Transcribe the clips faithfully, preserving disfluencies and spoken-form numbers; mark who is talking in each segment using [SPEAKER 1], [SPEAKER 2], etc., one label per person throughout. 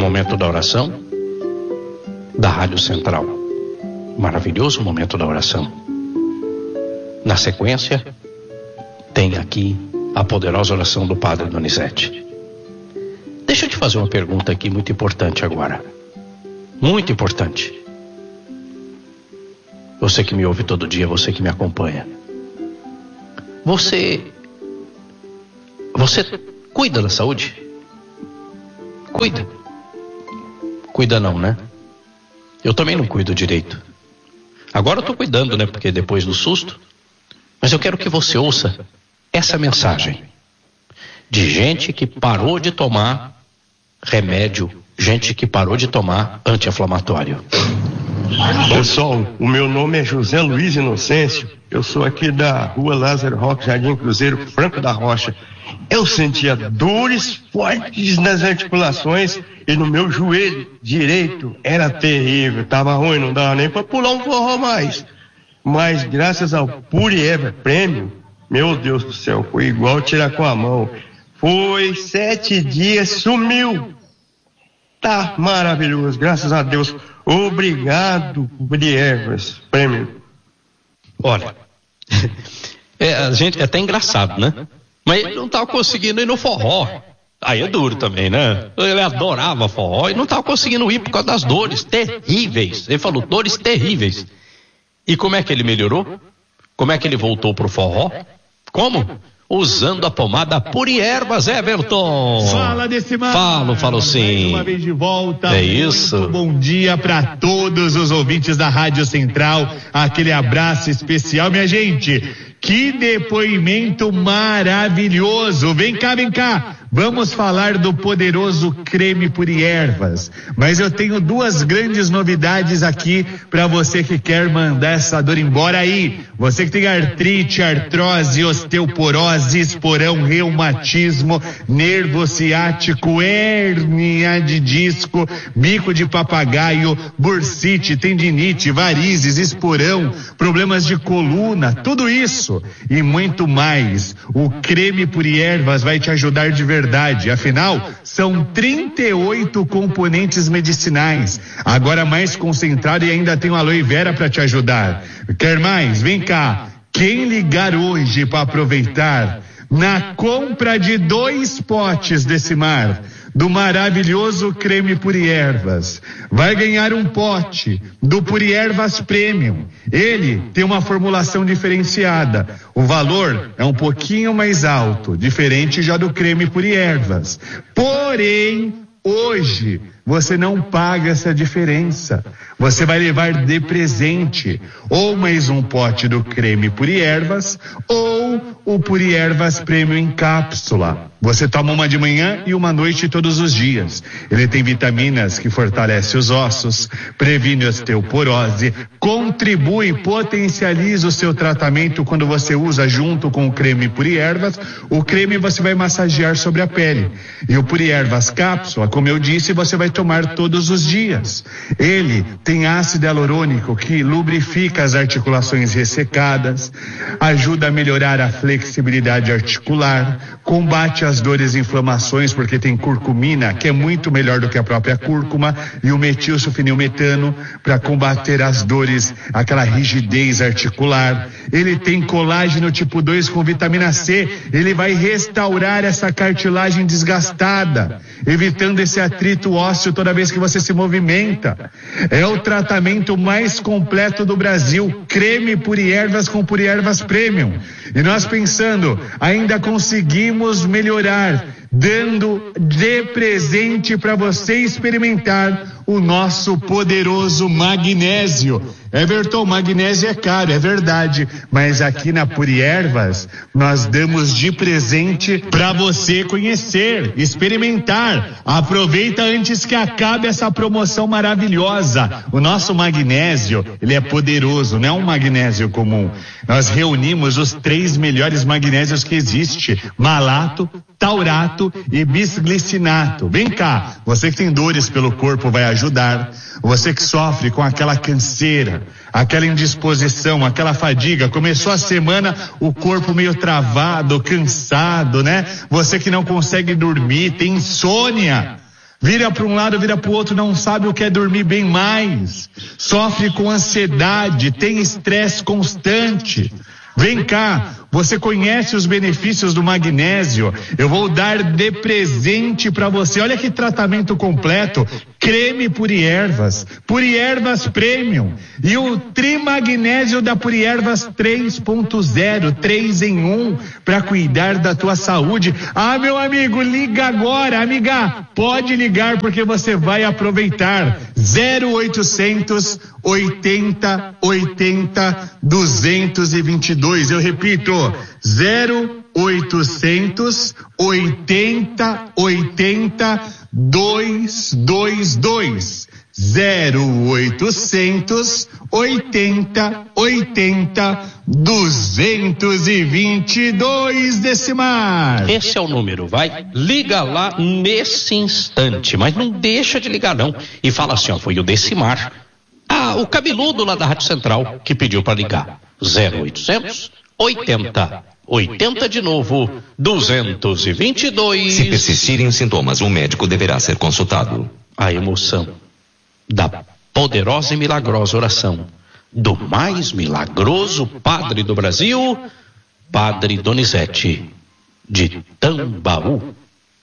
[SPEAKER 1] momento da oração da Rádio Central. Maravilhoso momento da oração. Na sequência, tem aqui a poderosa oração do Padre Donizete. Deixa eu te fazer uma pergunta aqui muito importante agora. Muito importante. Você que me ouve todo dia, você que me acompanha. Você... Você cuida da saúde? Cuida. Cuida não, né? Eu também não cuido direito. Agora eu tô cuidando, né? Porque depois do susto. Mas eu quero que você ouça essa mensagem. De gente que parou de tomar remédio. Gente que parou de tomar anti-inflamatório.
[SPEAKER 2] Pessoal, o meu nome é José Luiz Inocêncio. Eu sou aqui da rua Lázaro Roque, Jardim Cruzeiro, Franco da Rocha. Eu sentia dores fortes nas articulações e no meu joelho direito era terrível, tava ruim, não dava nem para pular um forró mais. Mas graças ao Puriever Premium, meu Deus do céu, foi igual tirar com a mão. Foi sete dias, sumiu. Tá maravilhoso, graças a Deus. Obrigado, Puriever Premium.
[SPEAKER 1] Olha, é, a gente, é até engraçado, né? Mas ele não estava conseguindo ir no forró. Aí é duro também, né? Ele adorava forró e não estava conseguindo ir por causa das dores terríveis. Ele falou, dores terríveis. E como é que ele melhorou? Como é que ele voltou pro forró? Como? Usando a pomada Puriervas, Everton.
[SPEAKER 3] Fala desse mar.
[SPEAKER 1] Falo, falo sim.
[SPEAKER 3] Uma vez de volta.
[SPEAKER 1] É isso.
[SPEAKER 3] Muito bom dia para todos os ouvintes da Rádio Central. Aquele abraço especial, minha gente. Que depoimento maravilhoso. Vem cá, vem cá. Vamos falar do poderoso creme Puriervas. Mas eu tenho duas grandes novidades aqui para você que quer mandar essa dor embora aí. Você que tem artrite, artrose, osteoporose, esporão, reumatismo, nervo ciático, hérnia de disco, bico de papagaio, bursite, tendinite, varizes, esporão, problemas de coluna, tudo isso e muito mais. O creme Puriervas vai te ajudar de verdade. Verdade, afinal, são trinta e oito componentes medicinais, agora mais concentrado e ainda tem o aloe vera para te ajudar. Quer mais? Vem cá. Quem ligar hoje para aproveitar, na compra de dois potes desse mar, do maravilhoso creme Puriervas, vai ganhar um pote do Puriervas Premium. Ele tem uma formulação diferenciada. O valor é um pouquinho mais alto, diferente já do creme Puriervas. Porém, hoje você não paga essa diferença. Você vai levar de presente ou mais um pote do creme Puriervas ou o Puriervas Premium em cápsula. Você toma uma de manhã e uma à noite todos os dias. Ele tem vitaminas que fortalecem os ossos, previne osteoporose, contribui e potencializa o seu tratamento quando você usa junto com o creme Puriervas. O creme você vai massagear sobre a pele. E o Puriervas cápsula, como eu disse, você vai tomar todos os dias. Ele tem ácido hialurônico que lubrifica as articulações ressecadas, ajuda a melhorar a flexibilidade articular, combate as dores e inflamações porque tem curcumina, que é muito melhor do que a própria cúrcuma, e o metilsulfonilmetano para combater as dores, aquela rigidez articular. Ele tem colágeno tipo dois com vitamina C, ele vai restaurar essa cartilagem desgastada, evitando esse atrito ósseo toda vez que você se movimenta. É o tratamento mais completo do Brasil, creme Puriervas com Puriervas Premium. E nós pensando, ainda conseguimos melhorar, dando de presente para você experimentar o nosso poderoso magnésio. Everton, magnésio é caro, é verdade, mas aqui na Puriervas nós damos de presente para você conhecer, experimentar. Aproveita antes que acabe essa promoção maravilhosa. O nosso magnésio, ele é poderoso, não é um magnésio comum. Nós reunimos os três melhores magnésios que existe: malato, taurato e bisglicinato. Vem cá, você que tem dores pelo corpo vai ajudar. Você que sofre com aquela canseira, aquela indisposição, aquela fadiga, começou a semana o corpo meio travado, cansado, né? Você que não consegue dormir, tem insônia. Vira para um lado, vira para o outro, não sabe o que é dormir bem mais. Sofre com ansiedade, tem estresse constante. Vem cá, você conhece os benefícios do magnésio? Eu vou dar de presente para você. Olha que tratamento completo. Creme Puriervas, Puriervas Premium e o Trimagnésio da Puriervas três ponto zero, três em um, para cuidar da tua saúde. Ah, meu amigo, liga agora, amiga, pode ligar porque você vai aproveitar. zero oitocentos oitenta oitenta duzentos e vinte e dois. Eu repito, zero oitocentos oitenta oitenta duzentos e vinte e dois. zero oitocentos oitenta oitenta duzentos e vinte e dois, Decimar.
[SPEAKER 1] Esse é o número, vai. Liga lá nesse instante, mas não deixa de ligar não. E fala assim, ó, foi o Decimar. Ah, o cabeludo lá da Rádio Central que pediu para ligar. zero oitocentos oitenta oitenta de novo, duzentos e vinte e dois.
[SPEAKER 4] Se persistirem os sintomas, um médico deverá ser consultado.
[SPEAKER 1] A emoção da poderosa e milagrosa oração do mais milagroso padre do Brasil, Padre Donizete de Tambaú.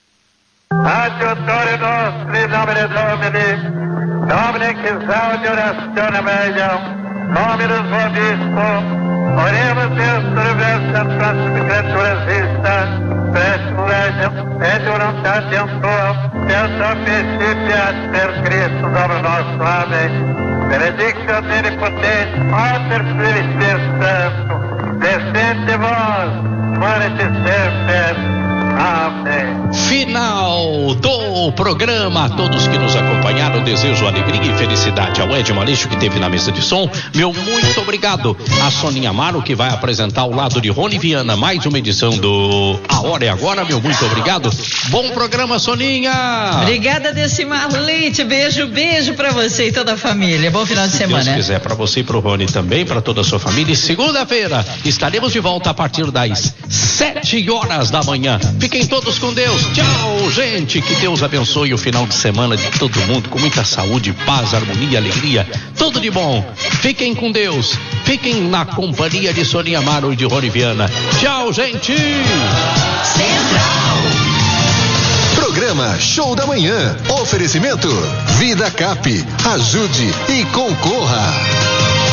[SPEAKER 5] Adiutore nostri, nomine Domini, nomine quis orazione meiam, nomine vobisco. Oremos Deus por versa próxima criaturas vistas, prestum legem, et voluntatem tuam, Deus officipiat per Cristo Domino nosso. Amém. Benedictio Omnipotens, Pater, Filii, Spiritus Sancto, descende vos, morete semper. Amém.
[SPEAKER 1] Final do programa. A todos que nos acompanharam, desejo alegria e felicidade. Ao Ed Maleixo, que esteve na mesa de som, meu muito obrigado. A Soninha Amaro, que vai apresentar ao lado de Rony Viana mais uma edição do A Hora é Agora, meu muito obrigado. Bom programa, Soninha.
[SPEAKER 6] Obrigada, Decimar Leite. Beijo, beijo pra você e toda a família. Bom final de semana.
[SPEAKER 1] Se Deus quiser, pra você e pro Rony também, pra toda a sua família. E segunda-feira estaremos de volta a partir das sete horas da manhã. Fiquem todos com Deus. Tchau, gente. Que Deus abençoe o final de semana de todo mundo com muita saúde, paz, harmonia, alegria. Tudo de bom. Fiquem com Deus. Fiquem na companhia de Soninha Amaro e de Rony Viana. Tchau, gente.
[SPEAKER 6] Central.
[SPEAKER 7] Programa Show da Manhã. Oferecimento Vida Cap. Ajude e concorra.